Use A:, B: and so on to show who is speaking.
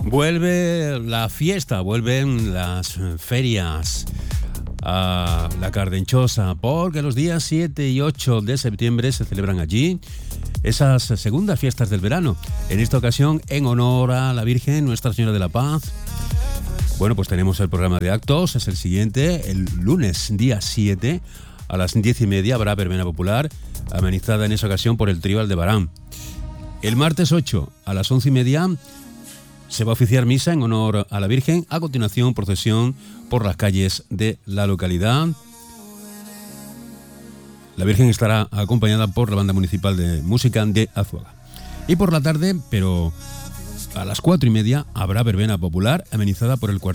A: Vuelve la fiesta, vuelven las ferias a la Cardenchosa, porque los días 7 y 8 de septiembre se celebran allí esas segundas fiestas del verano. En esta ocasión, en honor a la Virgen Nuestra Señora de la Paz. Bueno, pues tenemos el programa de actos, es el siguiente. El lunes, día 7, a las 10:30 habrá verbena popular, amenizada en esa ocasión por el trío Aldebarán. El martes 8, a las 11:30, se va a oficiar misa en honor a la Virgen. A continuación, procesión por las calles de la localidad. La Virgen estará acompañada por la Banda Municipal de Música de Azuaga. Y por la tarde, pero a las 4:30, habrá verbena popular amenizada por el cuarteto